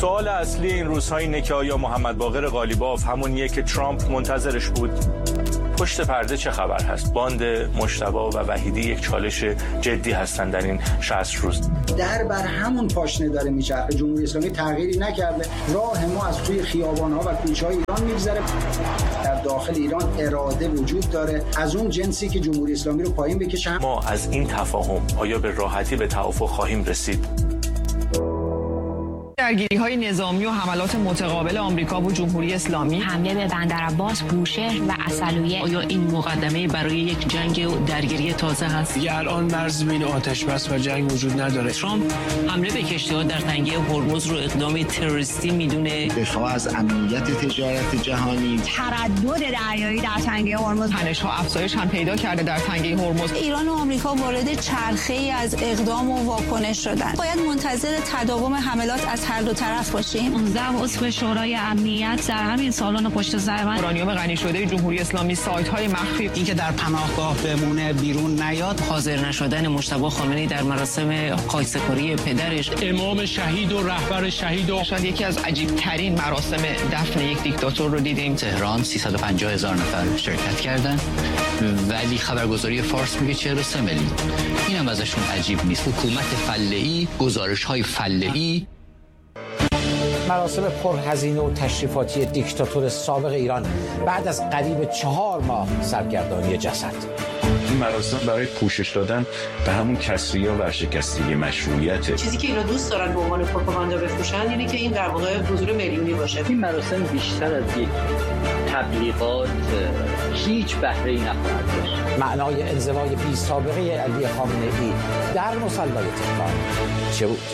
سوال اصلی این روزها اینه که آیا محمد باقر قالیباف همونیه که ترامپ منتظرش بود؟ پشت پرده چه خبر هست؟ باند مجتبی و وحیدی یک چالش جدی هستن در این 60 روز. در بر همون پاشنه داره میچرخه. جمهوری اسلامی تغییری نکرده. راه ما از توی خیابان‌ها و کوچه‌های ایران میگذره. در داخل ایران اراده وجود داره از اون جنسی که جمهوری اسلامی رو پایین بکشه. ما از این تفاهم آیا به راحتی به توافق خواهیم رسید؟ درگیری‌های نظامی و حملات متقابل آمریکا و جمهوری اسلامی، حمله به بندرعباس، بوشهر و عسلویه، آیا این مقدمه برای یک جنگ و درگیری تازه هست؟ دیگه الان مرز بین آتش بس و جنگ وجود نداره. ترامپ حمله به کشتی‌ها در تنگه هرمز رو اقدام تروریستی میدونه. دفاع از امنیت تجارت جهانی، تردد دریایی در تنگه هرمز، تنش‌ها افزایش هم پیدا کرده در تنگه هرمز. ایران و آمریکا وارد چرخه‌ای از اقدام و واکنش شدند. باید منتظر تداوم حملات از هر دو طرف باشیم. 19 عضو شورای امنیت در همین سالن پشت سر من. اورانیوم غنی شده جمهوری اسلامی، سایت‌های مخفی، اینکه در پناهگاه بمونه بیرون نیاد، حاضر نشدن مجتبی خامنه‌ای در مراسم خاکسپاری پدرش، امام شهید و رهبر شهید و شاید یکی از عجیب‌ترین مراسم دفن یک دیکتاتور رو دیدیم. تهران 350,000 نفر شرکت کردن ولی خبرگزاری فارس میگه 43 میلیون. اینم ازشون عجیب نیست. حکومت فله‌ای، گزارش‌های فله‌ای. مراسم پرهزینه و تشریفاتی دیکتاتور سابق ایران بعد از قریب 4 ماه سرگردانی جسد. این مراسم برای پوشش دادن به همون کسری‌ها و ورشکستگی مشروعیته. چیزی که اینا دوست دارن به عنوان پروپاگاندا بفروشن اینه که این در واقع حضور میلیونی باشه. این مراسم بیشتر از یک تبلیغات هیچ بهره‌ای نخواهد داشت. معنای انزوای بی سابقه علی خامنه‌ای در مصلی تهران چه بود؟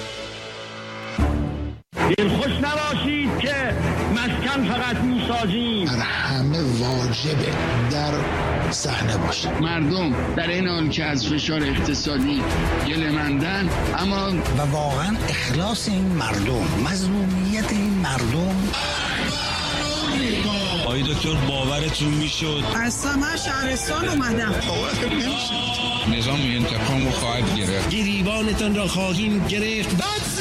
دلخوش نباشید که مسکن فقط میسازیم. همه واجبه در صحنه باشه. مردم در این حال که از فشار اقتصادی گله‌مندن، اما و واقعا اخلاص این مردم، مظلومیت این مردم. آقای دکتر باورتون میشد؟ از سمه شهرستان اومدم. باورتون نمیشد. نظام انتقام رو خواهد گرفت. گریبانتان را خواهیم گرفت.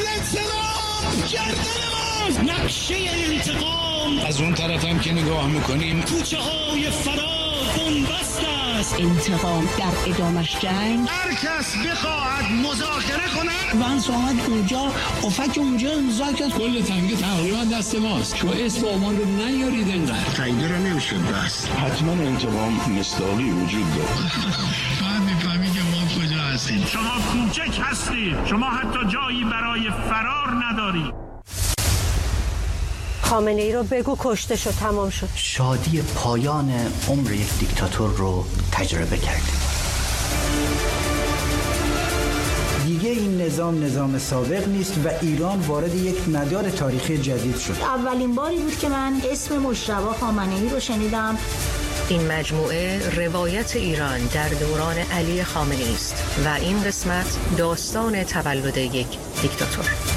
گردن ما نقشه انتقام. از اون طرف هم که نگاه میکنیم کوچه های فرار بنبست است. انتقام در ادامش جنگ. هر کس بخواهد مذاکره کند وانس آمد اونجا افک اونجا امضا کرد. کل تنگه تقریبا دست ماست. شما اسم آمان رو نیارید انقدر تاییده رو نمیشه بست. حتما انتقام مصداقی وجود داره. بعد میفهمی که ما کجا هستیم. شما کوچک هستید. شما حتی جایی برای فرار ندارید. خامنه‌ای رو بگو کشته شد، تمام شد. شادی پایان عمر یک دیکتاتور رو تجربه کردیم. دیگه این نظام سابق نیست و ایران وارد یک مدار تاریخی جدید شد. اولین باری بود که من اسم مجتبی خامنه‌ای رو شنیدم. این مجموعه روایت ایران در دوران علی خامنه‌ای است و این قسمت داستان تولد یک دیکتاتور.